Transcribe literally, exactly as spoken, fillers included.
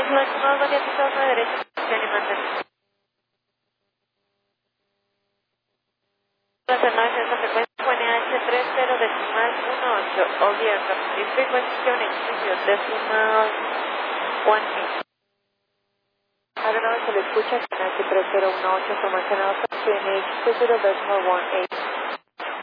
Los estimados variantes son de derecho y animantes. Las anuales de esta frecuencia N H treinta decimal dieciocho o abierto. Y frecuencia tuning studio decimal dieciocho. Ahora no se le escucha N H treinta dieciocho, promocionado por N H treinta decimal dieciocho.